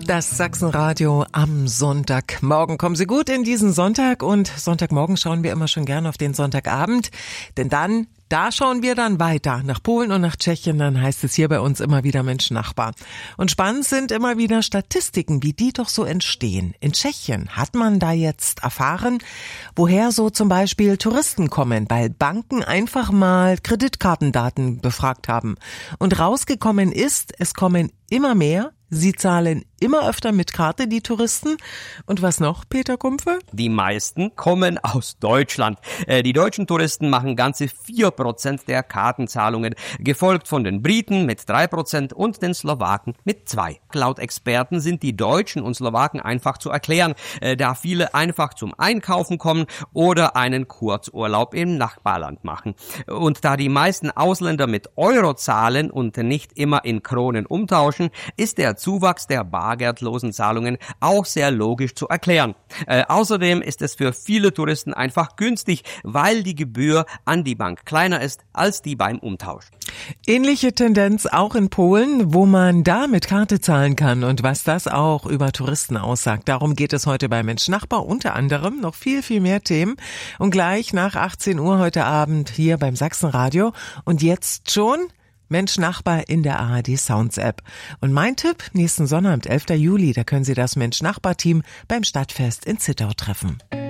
Das Sachsenradio am Sonntagmorgen. Kommen Sie gut in diesen Sonntag, und Sonntagmorgen schauen wir immer schon gern auf den Sonntagabend, denn da schauen wir dann weiter nach Polen und nach Tschechien. Dann heißt es hier bei uns immer wieder Mensch Nachbar. Und spannend sind immer wieder Statistiken, wie die doch so entstehen. In Tschechien hat man da jetzt erfahren, woher so zum Beispiel Touristen kommen, weil Banken einfach mal Kreditkartendaten befragt haben. Und rausgekommen ist, es kommen immer mehr. Sie zahlen immer öfter mit Karte, die Touristen. Und was noch, Peter Kumpfe? Die meisten kommen aus Deutschland. Die deutschen Touristen machen ganze 4% der Kartenzahlungen, gefolgt von den Briten mit 3% und den Slowaken mit 2%. Laut Experten sind die Deutschen und Slowaken einfach zu erklären, da viele einfach zum Einkaufen kommen oder einen Kurzurlaub im Nachbarland machen. Und da die meisten Ausländer mit Euro zahlen und nicht immer in Kronen umtauschen, ist der Zuwachs der bargeldlosen Zahlungen auch sehr logisch zu erklären. Außerdem ist es für viele Touristen einfach günstig, weil die Gebühr an die Bank kleiner ist als die beim Umtausch. Ähnliche Tendenz auch in Polen, wo man da mit Karte zahlen kann, und was das auch über Touristen aussagt. Darum geht es heute bei Mensch Nachbar, unter anderem noch viel, viel mehr Themen. Und gleich nach 18 Uhr heute Abend hier beim Sachsenradio. Und jetzt schon Mensch Nachbar in der ARD Sounds App. Und mein Tipp, nächsten Sonnabend, 11. Juli, da können Sie das Mensch Nachbar Team beim Stadtfest in Zittau treffen.